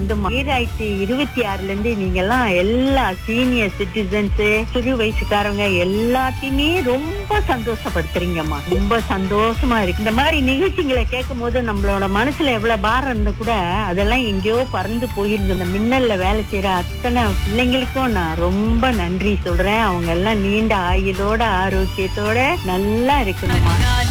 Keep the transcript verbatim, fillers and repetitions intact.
வந்து ஈராயிரத்தி இருபத்தி ஆறுல இருந்து நீங்க எல்லாம் எல்லா சீனியர் சிட்டிசன்ஸ் சிறு வயசுக்காரங்க எல்லாத்தையுமே ரொம்ப சந்தோஷப்படுத்துறீங்கம்மா. ரொம்ப சந்தோஷமா இருக்கு. இந்த மாதிரி நிகழ்ச்சிகளை கேட்கும் போது நம்மளோட மனசுல எவ்வளவு பாரம் இருந்தா கூட அதெல்லாம் எங்கேயோ பறந்து போயிருந்து. இந்த மின்னல்ல வேலை செய்யற அத்தனை பிள்ளைங்களுக்கும் நான் ரொம்ப நன்றி சொல்றேன். அவங்க எல்லாம் நீண்ட ஆயுளோட ஆரோக்கியத்தோட நல்லா இருக்கணும்மா.